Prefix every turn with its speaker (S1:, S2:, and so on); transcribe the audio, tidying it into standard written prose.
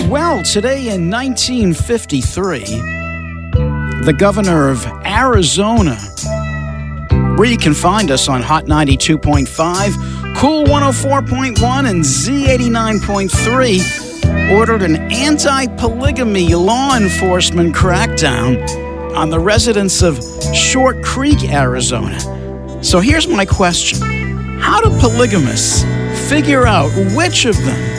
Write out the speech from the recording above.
S1: Well, today in 1953, the governor of Arizona, where you can find us on Hot 92.5, Cool 104.1, and Z89.3, ordered an anti-polygamy law enforcement crackdown on the residents of Short Creek, Arizona. So here's my question. How do polygamists figure out which of them